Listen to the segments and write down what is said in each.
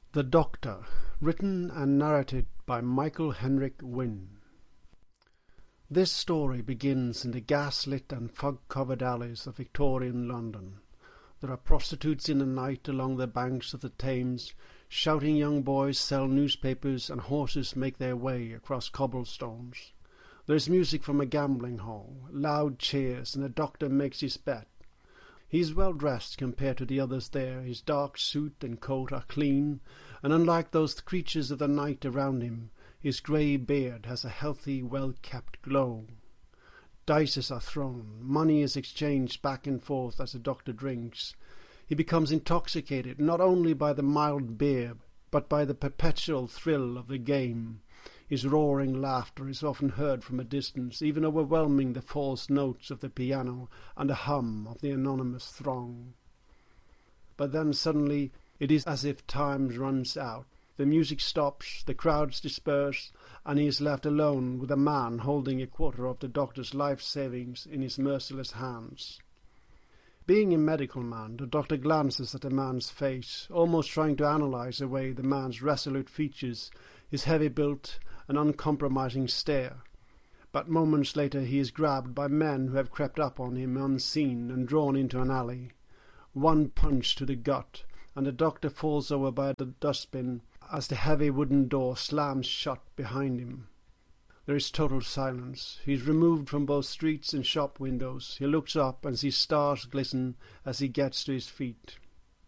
The Doctor, written and narrated by Michael Henrik Wynne. This story begins in the gas-lit and fog-covered alleys of Victorian London. There are prostitutes in the night along the banks of the Thames, shouting young boys sell newspapers, and horses make their way across cobblestones. There is music from a gambling hall, loud cheers, and the Doctor makes his bet. He is well dressed compared to the others there. His dark suit and coat are clean, and unlike those creatures of the night around him, his grey beard has a healthy, well-kept glow. Dice are thrown, money is exchanged back and forth as the Doctor drinks. He becomes intoxicated not only by the mild beer, but by the perpetual thrill of the game. His roaring laughter is often heard from a distance, even overwhelming the false notes of the piano and the hum of the anonymous throng. But then suddenly it is as if time runs out. The music stops, the crowds disperse, and he is left alone with a man holding a quarter of the Doctor's life savings in his merciless hands. Being a medical man, the Doctor glances at the man's face, almost trying to analyze away the man's resolute features, his heavy build, and uncompromising stare. But moments later he is grabbed by men who have crept up on him unseen and drawn into an alley. One punch to the gut, and the Doctor falls over by the dustbin as the heavy wooden door slams shut behind him. There is total silence. He is removed from both streets and shop windows. He looks up and sees stars glisten as he gets to his feet.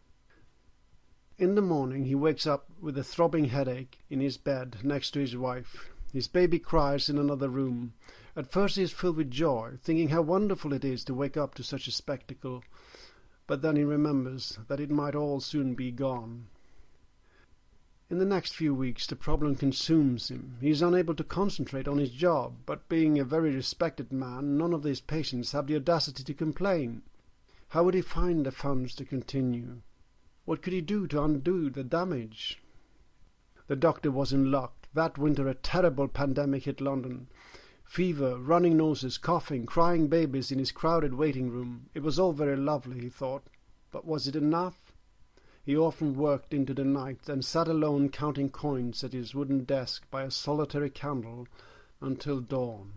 In the morning he wakes up with a throbbing headache in his bed next to his wife. His baby cries in another room. At first he is filled with joy, thinking how wonderful it is to wake up to such a spectacle. But then he remembers that it might all soon be gone. In the next few weeks the problem consumes him. He is unable to concentrate on his job, but being a very respected man, none of his patients have the audacity to complain. How would he find the funds to continue? What could he do to undo the damage? The Doctor was in luck. That winter a terrible pandemic hit London. Fever, running noses, coughing, crying babies in his crowded waiting room. It was all very lovely, he thought. But was it enough? He often worked into the night and sat alone counting coins at his wooden desk by a solitary candle until dawn.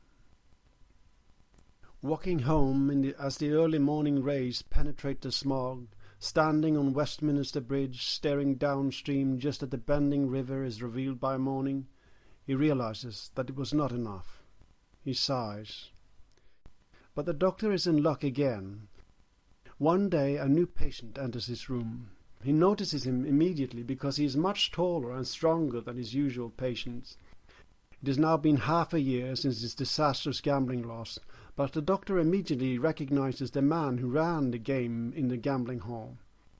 Walking home as the early morning rays penetrate the smog, standing on Westminster Bridge, staring downstream just as the bending river is revealed by morning, he realizes that it was not enough. He sighs. But the Doctor is in luck again. One day a new patient enters his room. He notices him immediately because he is much taller and stronger than his usual patients. It has now been half a year since his disastrous gambling loss, but the Doctor immediately recognizes the man who ran the game in the gambling hall.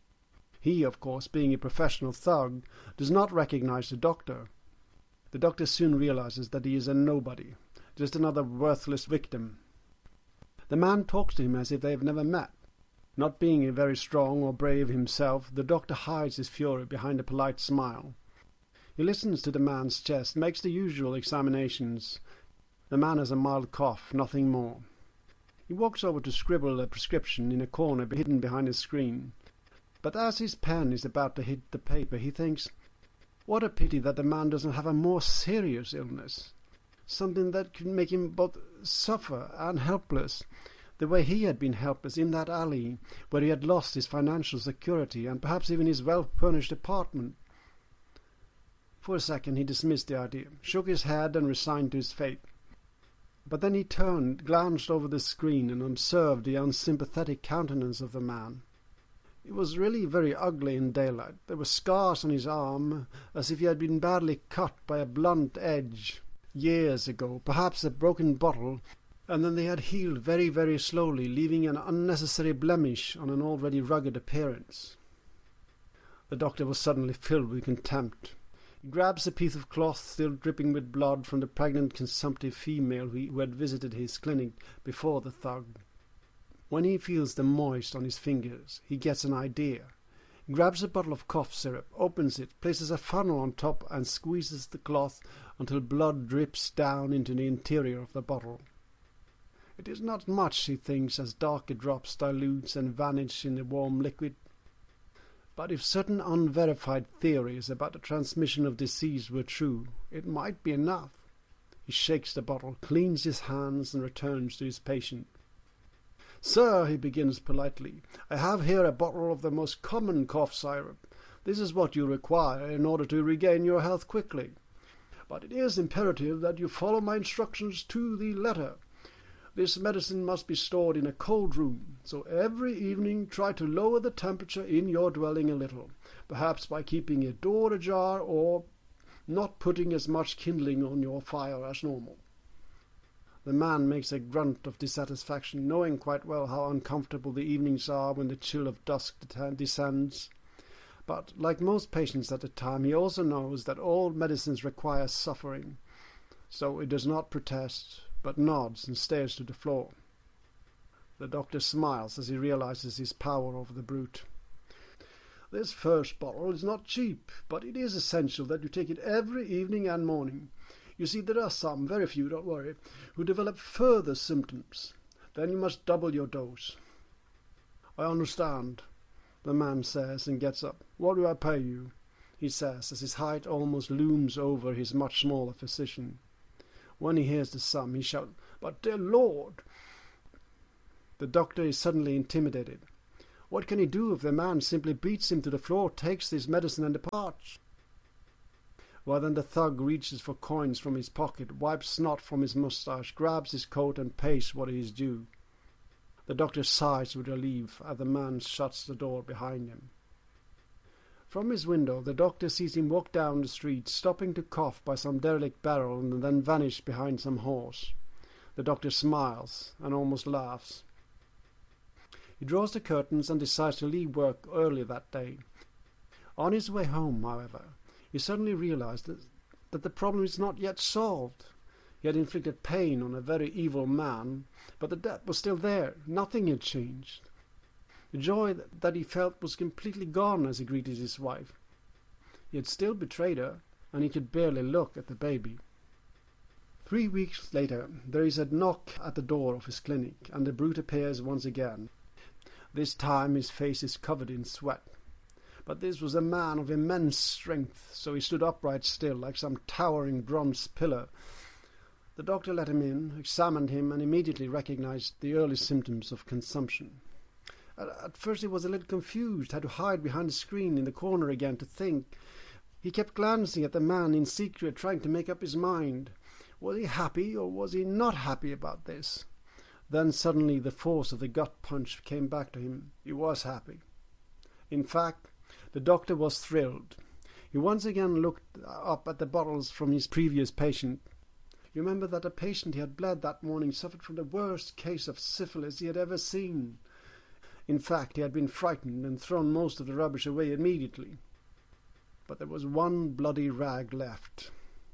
He, of course, being a professional thug, does not recognize the Doctor. The Doctor soon realizes that he is a nobody, just another worthless victim. The man talks to him as if they have never met. Not being very strong or brave himself, the Doctor hides his fury behind a polite smile. He listens to the man's chest, makes the usual examinations. The man has a mild cough, nothing more. He walks over to scribble a prescription in a corner hidden behind a screen. But as his pen is about to hit the paper, he thinks, what a pity that the man doesn't have a more serious illness. Something that could make him both suffer and helpless, the way he had been helpless in that alley where he had lost his financial security and perhaps even his well-furnished apartment. For a second he dismissed the idea, shook his head and resigned to his fate. But then he turned, glanced over the screen and observed the unsympathetic countenance of the man. It was really very ugly in daylight. There were scars on his arm, as if he had been badly cut by a blunt edge years ago, perhaps a broken bottle, and then they had healed very, very slowly, leaving an unnecessary blemish on an already rugged appearance. The Doctor was suddenly filled with contempt. He grabs a piece of cloth still dripping with blood from the pregnant consumptive female who had visited his clinic before the thug. When he feels the moist on his fingers, he gets an idea. He grabs a bottle of cough syrup, opens it, places a funnel on top and squeezes the cloth until blood drips down into the interior of the bottle. It is not much, he thinks, as darker drops dilutes and vanish in the warm liquid. But if certain unverified theories about the transmission of disease were true, it might be enough. He shakes the bottle, cleans his hands, and returns to his patient. "Sir," he begins politely, "I have here a bottle of the most common cough syrup. This is what you require in order to regain your health quickly. But it is imperative that you follow my instructions to the letter. This medicine must be stored in a cold room, so every evening try to lower the temperature in your dwelling a little, perhaps by keeping your door ajar or not putting as much kindling on your fire as normal." The man makes a grunt of dissatisfaction, knowing quite well how uncomfortable the evenings are when the chill of dusk descends. But, like most patients at the time, he also knows that all medicines require suffering, so he does not protest, but nods and stares to the floor. The doctor smiles as he realizes his power over the brute. "This first bottle is not cheap, but it is essential that you take it every evening and morning. You see, there are some, very few, don't worry, who develop further symptoms. Then you must double your dose." "I understand," the man says and gets up. "What do I pay you?" he says, as his height almost looms over his much smaller physician. When he hears the sum, he shouts, "But dear Lord!" The doctor is suddenly intimidated. What can he do if the man simply beats him to the floor, takes his medicine and departs? Well, then the thug reaches for coins from his pocket, wipes snot from his moustache, grabs his coat and pays what is due. The doctor sighs with relief as the man shuts the door behind him. From his window, the doctor sees him walk down the street, stopping to cough by some derelict barrel and then vanish behind some horse. The doctor smiles and almost laughs. He draws the curtains and decides to leave work early that day. On his way home, however, he suddenly realized that the problem is not yet solved. He had inflicted pain on a very evil man, but the debt was still there. Nothing had changed. The joy that he felt was completely gone as he greeted his wife. He had still betrayed her, and he could barely look at the baby. 3 weeks later, there is a knock at the door of his clinic, and the brute appears once again. This time his face is covered in sweat. But this was a man of immense strength, so he stood upright still, like some towering bronze pillar. The doctor let him in, examined him, and immediately recognized the early symptoms of consumption. At first he was a little confused, had to hide behind the screen in the corner again to think. He kept glancing at the man in secret, trying to make up his mind. Was he happy, or was he not happy about this? Then suddenly the force of the gut punch came back to him. He was happy. In fact, the doctor was thrilled. He once again looked up at the bottles from his previous patient. You remember that the patient he had bled that morning suffered from the worst case of syphilis he had ever seen. In fact, he had been frightened and thrown most of the rubbish away immediately. But there was one bloody rag left.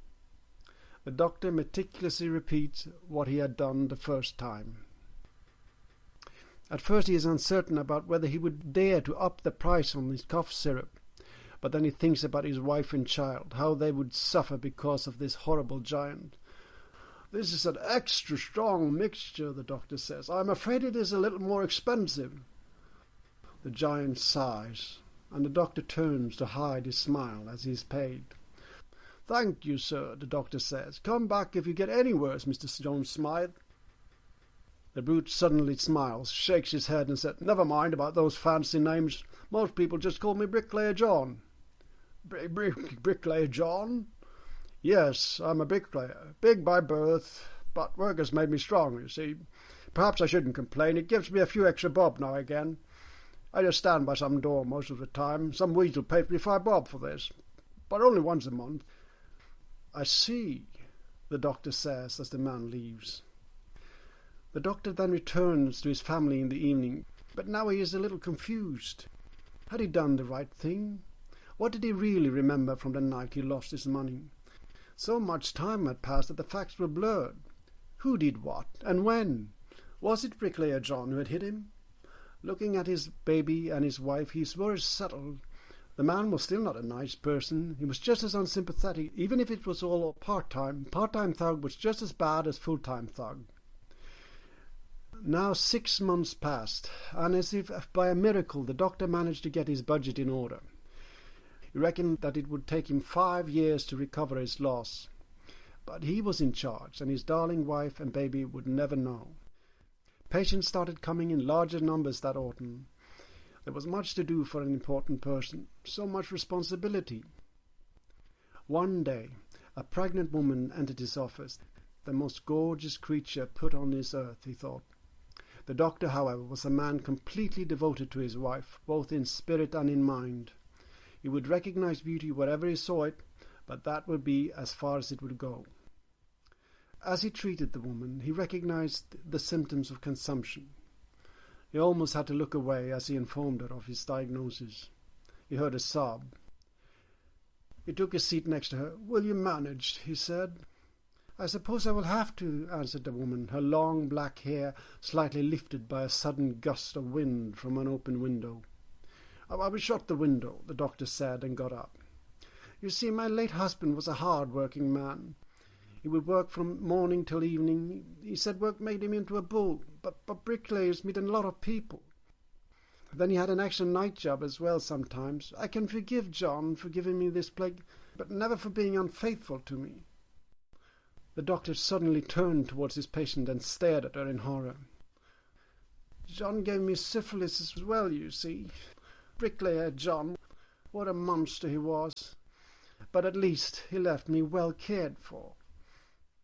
The doctor meticulously repeats what he had done the first time. At first he is uncertain about whether he would dare to up the price on his cough syrup, but then he thinks about his wife and child, how they would suffer because of this horrible giant. "This is an extra strong mixture," the doctor says. "I'm afraid it is a little more expensive." The giant sighs, and the doctor turns to hide his smile as he is paid. "Thank you, sir," the doctor says. "Come back if you get any worse, Mr. John Smythe." The brute suddenly smiles, shakes his head, and said, "Never mind about those fancy names. Most people just call me Bricklayer John." Bricklayer John? "Yes, I'm a bricklayer. Big by birth, but work has made me strong, you see. Perhaps I shouldn't complain. It gives me a few extra bob now and again. I just stand by some door most of the time. Some weasel pays me 5 bob for this, but only once a month." "I see," the doctor says as the man leaves. The doctor then returns to his family in the evening, but now he is a little confused. Had he done the right thing? What did he really remember from the night he lost his money? So much time had passed that the facts were blurred. Who did what, and when? Was it Bricklayer John who had hit him? Looking at his baby and his wife, he is very settled. The man was still not a nice person. He was just as unsympathetic, even if it was all part-time. Part-time thug was just as bad as full-time thug. Now 6 months passed, and as if by a miracle the doctor managed to get his budget in order. He reckoned that it would take him 5 years to recover his loss. But he was in charge, and his darling wife and baby would never know. Patients started coming in larger numbers that autumn. There was much to do for an important person, so much responsibility. One day, a pregnant woman entered his office, the most gorgeous creature put on this earth, he thought. The doctor, however, was a man completely devoted to his wife, both in spirit and in mind. He would recognize beauty wherever he saw it, but that would be as far as it would go. As he treated the woman, he recognized the symptoms of consumption. He almost had to look away as he informed her of his diagnosis. He heard a sob. He took a seat next to her. "Will you manage?" he said. "I suppose I will have to," answered the woman, her long black hair slightly lifted by a sudden gust of wind from an open window. "I will shut the window," the doctor said, and got up. "You see, my late husband was a hard-working man. He would work from morning till evening. He said work made him into a bull, but bricklayers meet a lot of people. Then he had an extra night job as well sometimes. I can forgive John for giving me this plague, but never for being unfaithful to me." The doctor suddenly turned towards his patient and stared at her in horror. "John gave me syphilis as well, you see. Bricklayer John. What a monster he was. But at least he left me well cared for."